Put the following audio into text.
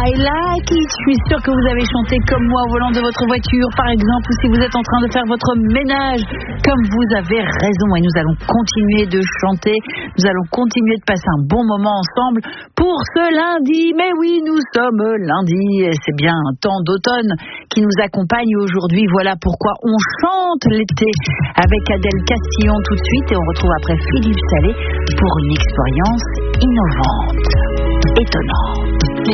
I like it. Je suis sûre que vous avez chanté comme moi au volant de votre voiture, par exemple, ou si vous êtes en train de faire votre ménage, comme vous avez raison. Et nous allons continuer de chanter, nous allons continuer de passer un bon moment ensemble pour ce lundi. Mais oui, nous sommes lundi, et c'est bien un temps d'automne qui nous accompagne aujourd'hui. Voilà pourquoi on chante l'été avec Adèle Castillon tout de suite, et on retrouve après Philippe Salé pour une expérience innovante, étonnante.